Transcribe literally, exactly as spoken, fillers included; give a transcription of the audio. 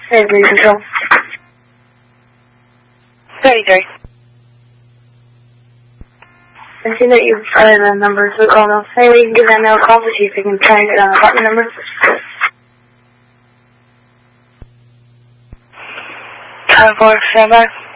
Hey, Breeze Control. thirty-three. I see that you've added a number to the call now. Hey, we can give that now a call to see if we can try and get on the apartment number. Time for standby.